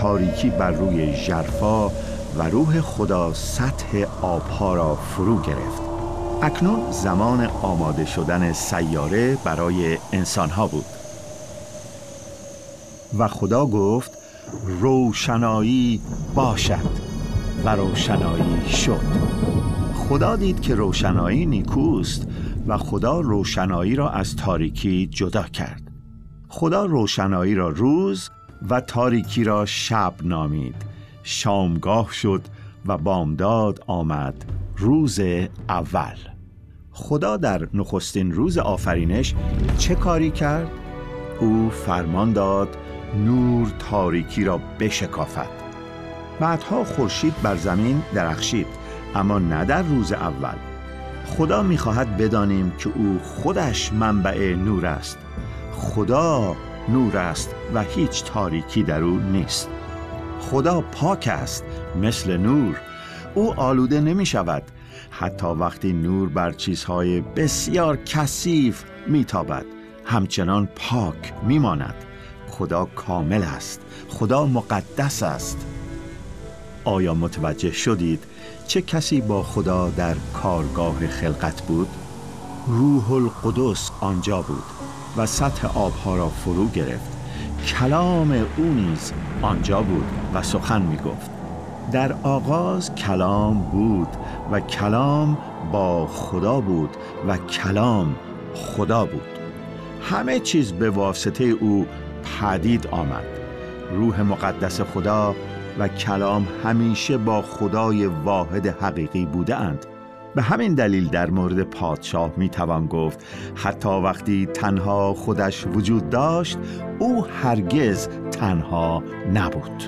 تاریکی بر روی ژرفا و روح خدا سطح آبها را فرو گرفت. اکنون زمان آماده شدن سیاره برای انسانها بود. و خدا گفت روشنایی باشد و روشنایی شد. خدا دید که روشنایی نیکوست و خدا روشنایی را از تاریکی جدا کرد. خدا روشنایی را روز و تاریکی را شب نامید. شامگاه شد و بامداد آمد، روز اول. خدا در نخستین روز آفرینش چه کاری کرد؟ او فرمان داد نور تاریکی را بشکافد. بعدها خورشید بر زمین درخشید، اما نه در روز اول. خدا می‌خواهد بدانیم که او خودش منبع نور است. خدا نور است و هیچ تاریکی در او نیست. خدا پاک است مثل نور. او آلوده نمی شود. حتی وقتی نور بر چیزهای بسیار کثیف می تابد، همچنان پاک می ماند. خدا کامل است. خدا مقدس است. آیا متوجه شدید چه کسی با خدا در کارگاه خلقت بود؟ روح القدس آنجا بود و سطح آبها را فرو گرفت. کلام او نیز آنجا بود و سخن می گفت. در آغاز کلام بود و کلام با خدا بود و کلام خدا بود. همه چیز به واسطه او پدید آمد. روح مقدس خدا و کلام همیشه با خدای واحد حقیقی بوده اند. به همین دلیل در مورد پادشاه می توان گفت حتی وقتی تنها خودش وجود داشت، او هرگز تنها نبود.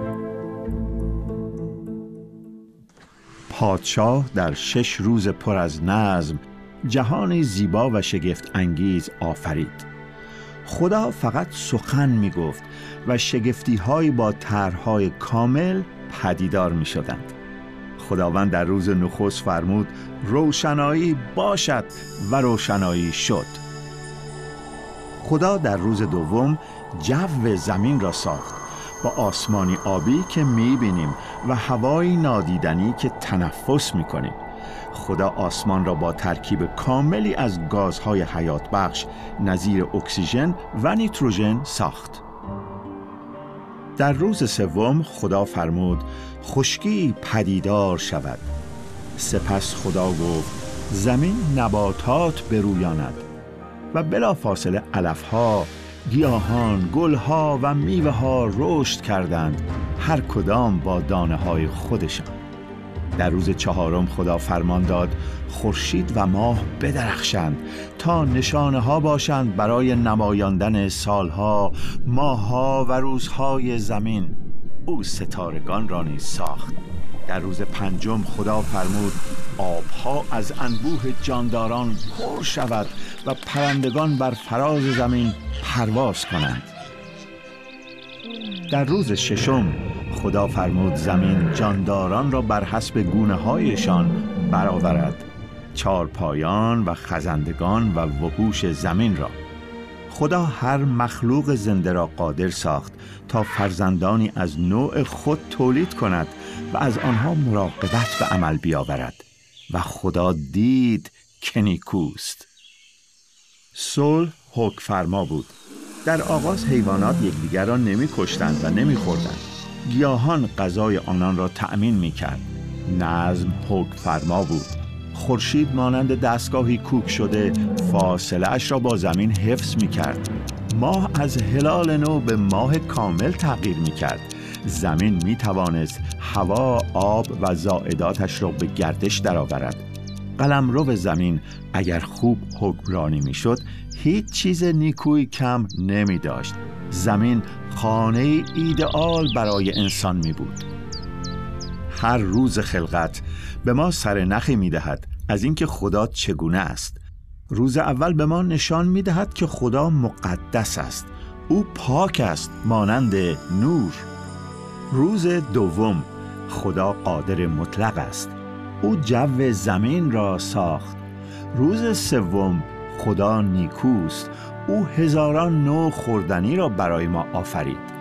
پادشاه در 6 روز پر از نظم جهانی زیبا و شگفت انگیز آفرید. خدا فقط سخن می گفت و شگفتی‌های با طرح‌های کامل پدیدار می شدند. خداوند در روز نخست فرمود روشنایی باشد و روشنایی شد. خدا در روز دوم جو زمین را ساخت با آسمانی آبی که می‌بینیم و هوایی نادیدنی که تنفس می‌کنیم. خدا آسمان را با ترکیب کاملی از گازهای حیات بخش نظیر اکسیژن و نیتروژن ساخت. در روز سوم خدا فرمود خشکی پدیدار شود. سپس خدا گفت زمین نباتات برویاند و بلافاصله علفها، گیاهان، گلها و میوه‌ها رشد کردند، هر کدام با دانه‌های خودشان. در روز چهارم خدا فرمان داد خورشید و ماه بدرخشند تا نشانه‌ها باشند برای نمایاندن سالها، ماه‌ها و روزهای زمین. او ستارگان را نیز ساخت. در روز پنجم خدا فرمود آبها از انبوه جانداران پر شود و پرندگان بر فراز زمین پرواز کنند. در روز ششم خدا فرمود زمین جانداران را بر حسب گونه‌هایشان برآورد، چارپایان و خزندگان و وحوش زمین را. خدا هر مخلوق زنده را قادر ساخت تا فرزندانی از نوع خود تولید کند و از آنها مراقبت به عمل بیاورد و خدا دید که نیکوست. صلح حکم فرما بود. در آغاز حیوانات یکدیگر را نمی کشتند و نمی خوردند. گیاهان غذای آنان را تأمین می کرد. نظم حکم فرما بود. خورشید مانند دستگاهی کوک شده فاصله اش را با زمین حفظ می کرد. ماه از هلال نو به ماه کامل تغییر می کرد. زمین می توانست هوا، آب و زائداتش را به گردش درآورد. قلمرو زمین اگر خوب حکمرانی می شد هیچ چیز نیکویی کم نمی داشت. زمین خانه ایدئال برای انسان می بود. هر روز خلقت به ما سرنخی می دهد از اینکه خدا چگونه است. روز اول به ما نشان می دهد که خدا مقدس است. او پاک است مانند نور. روز دوم خدا قادر مطلق است. او جو زمین را ساخت. روز سوم خدا نیکوست. او هزاران نوع خوردنی را برای ما آفرید.